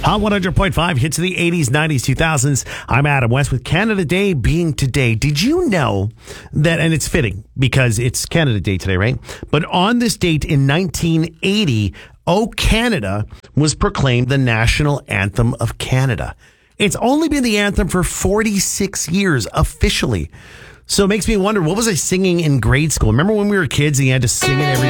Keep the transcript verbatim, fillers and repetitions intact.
Hot one hundred point five hits of the eighties, nineties, two thousands. I'm Adam West with Canada Day being today. Did you know that, and it's fitting because it's Canada Day today, right? But on this date in nineteen eighty, O Canada was proclaimed the national anthem of Canada. It's only been the anthem for forty-six years officially. So it makes me wonder, what was I singing in grade school? Remember when we were kids and you had to sing it every